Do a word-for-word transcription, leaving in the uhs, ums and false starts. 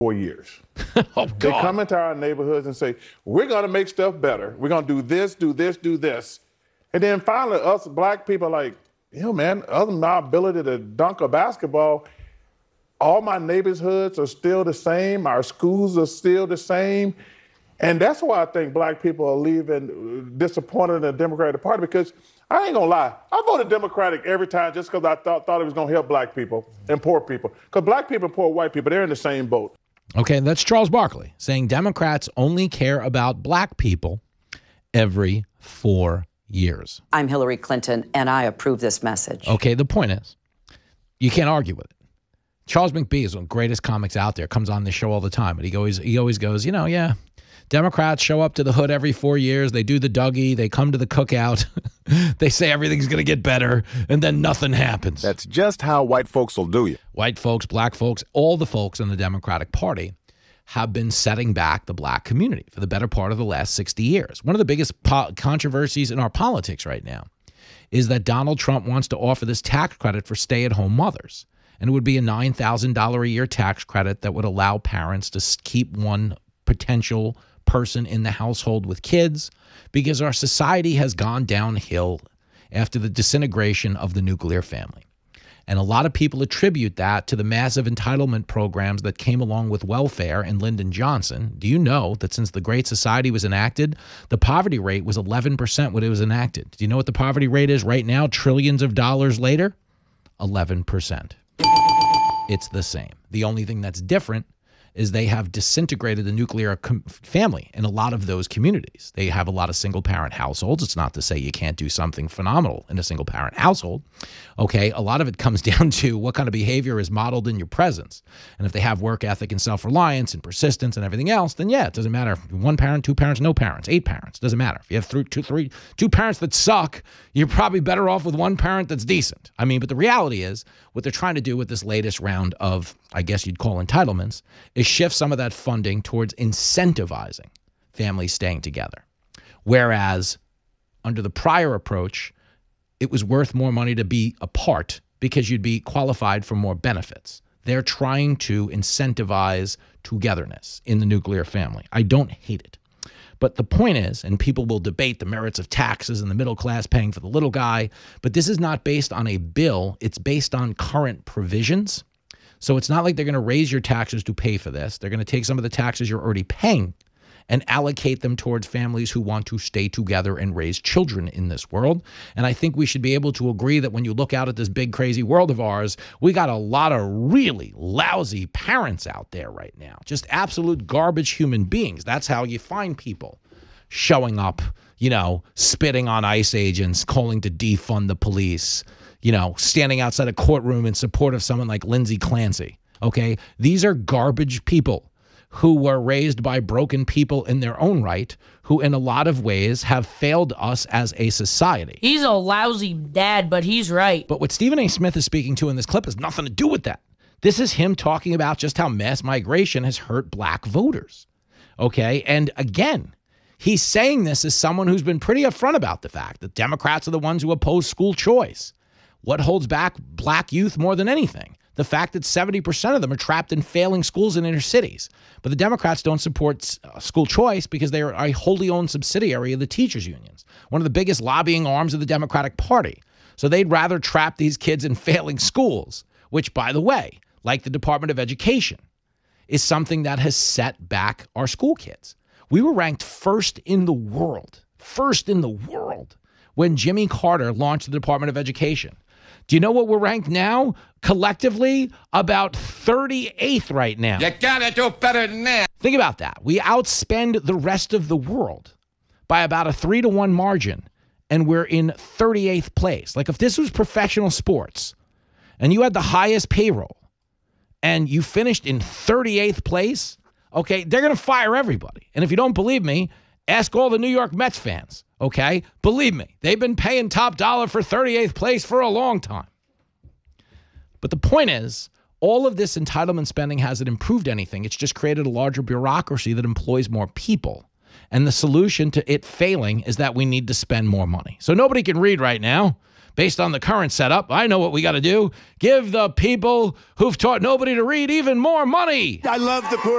four years. Oh, they God. come into our neighborhoods and say, we're going to make stuff better. We're going to do this, do this, do this. And then finally, us black people are like, you know, man, other than my ability to dunk a basketball, all my neighborhoods are still the same. Our schools are still the same. And that's why I think black people are leaving disappointed in the Democratic Party, because I ain't gonna lie, I voted Democratic every time just because I thought, thought it was gonna help black people and poor people. Because black people and poor white people, they're in the same boat. Okay, that's Charles Barkley saying Democrats only care about black people every four years. I'm Hillary Clinton, and I approve this message. Okay, the point is, you can't argue with it. Charles McBee is one of the greatest comics out there, comes on this show all the time, but he always, he always goes, you know, yeah, Democrats show up to the hood every four years. They do the Dougie. They come to the cookout. They say everything's going to get better, and then nothing happens. That's just how white folks will do you. White folks, black folks, all the folks in the Democratic Party have been setting back the black community for the better part of the last sixty years. One of the biggest po- controversies in our politics right now is that Donald Trump wants to offer this tax credit for stay-at-home mothers. And it would be a nine thousand dollars a year tax credit that would allow parents to keep one potential person in the household with kids, because our society has gone downhill after the disintegration of the nuclear family. And a lot of people attribute that to the massive entitlement programs that came along with welfare and Lyndon Johnson. Do you know that since the Great Society was enacted, the poverty rate was eleven percent when it was enacted? Do you know what the poverty rate is right now, trillions of dollars later? eleven percent. It's the same. The only thing that's different is they have disintegrated the nuclear com- family in a lot of those communities. They have a lot of single-parent households. It's not to say you can't do something phenomenal in a single-parent household. Okay, a lot of it comes down to what kind of behavior is modeled in your presence. And if they have work ethic and self-reliance and persistence and everything else, then yeah, it doesn't matter. One parent, two parents, no parents, eight parents, doesn't matter. If you have three, two, three, two parents that suck, you're probably better off with one parent that's decent. I mean, but the reality is what they're trying to do with this latest round of, I guess you'd call entitlements, is shift some of that funding towards incentivizing families staying together. Whereas under the prior approach, it was worth more money to be apart because you'd be qualified for more benefits. They're trying to incentivize togetherness in the nuclear family. I don't hate it. But the point is, and people will debate the merits of taxes and the middle class paying for the little guy, but this is not based on a bill. It's based on current provisions. So it's not like they're going to raise your taxes to pay for this. They're going to take some of the taxes you're already paying and allocate them towards families who want to stay together and raise children in this world. And I think we should be able to agree that when you look out at this big, crazy world of ours, we got a lot of really lousy parents out there right now. Just absolute garbage human beings. That's how you find people showing up, you know, spitting on ICE agents, calling to defund the police, you know, standing outside a courtroom in support of someone like Lindsey Clancy. Okay, these are garbage people who were raised by broken people in their own right, who in a lot of ways have failed us as a society. He's a lousy dad, but he's right. But what Stephen A. Smith is speaking to in this clip has nothing to do with that. This is him talking about just how mass migration has hurt black voters. Okay, and again, he's saying this as someone who's been pretty upfront about the fact that Democrats are the ones who oppose school choice. What holds back black youth more than anything? The fact that seventy percent of them are trapped in failing schools in inner cities. But the Democrats don't support uh, school choice because they are a wholly owned subsidiary of the teachers' unions, one of the biggest lobbying arms of the Democratic Party. So they'd rather trap these kids in failing schools, which, by the way, like the Department of Education, is something that has set back our school kids. We were ranked first in the world, first in the world, when Jimmy Carter launched the Department of Education. Do you know what we're ranked now? Collectively, about thirty-eighth right now. You gotta do better than that. Think about that. We outspend the rest of the world by about a three to one margin, and we're in thirty-eighth place. Like if this was professional sports and you had the highest payroll and you finished in thirty-eighth place, okay, they're going to fire everybody. And if you don't believe me, ask all the New York Mets fans, okay? Believe me, they've been paying top dollar for thirty-eighth place for a long time. But the point is, all of this entitlement spending hasn't improved anything. It's just created a larger bureaucracy that employs more people. And the solution to it failing is that we need to spend more money. So nobody can read right now, Based on the current setup, I know what we got to do. Give the people who've taught nobody to read even more money. I love the poor